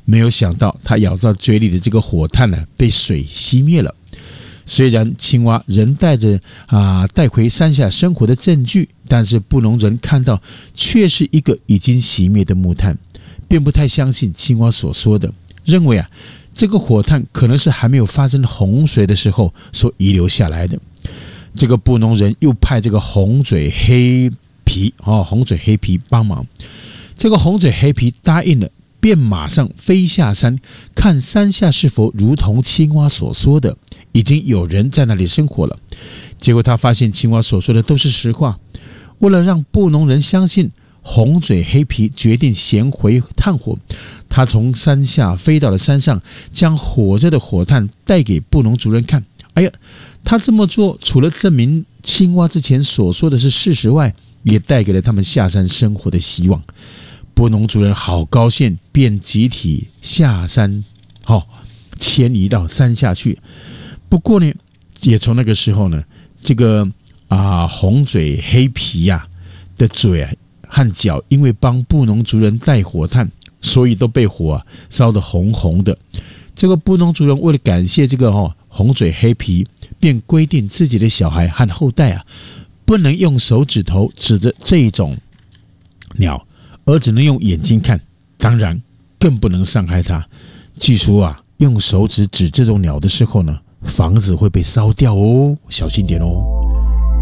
没有想到他咬到嘴里的这个火炭呢，被水熄灭了。虽然青蛙仍带回山下生活的证据，但是布农人看到却是一个已经熄灭的木炭，便不太相信青蛙所说的，认为这个火炭可能是还没有发生洪水的时候所遗留下来的。这个布农人又派这个红嘴黑皮帮忙。这个红嘴黑皮答应了，便马上飞下山，看山下是否如同青蛙所说的，已经有人在那里生活了。结果他发现青蛙所说的都是实话。为了让布农人相信，红嘴黑皮决定衔回炭火。他从山下飞到了山上，将火热的火炭带给布农族人看。他这么做除了证明青蛙之前所说的是事实外，也带给了他们下山生活的希望。布农族人好高兴，便集体下山，迁移到山下去。不过呢，也从那个时候呢，这个红嘴黑皮的嘴和脚，因为帮布农族人带火炭，所以都被火烧得红红的。这个布农族人为了感谢这个红嘴黑皮，便规定自己的小孩和后代不能用手指头指着这一种鸟，而只能用眼睛看，当然更不能伤害它。据说用手指指这种鸟的时候呢，房子会被烧掉哦，小心点哦。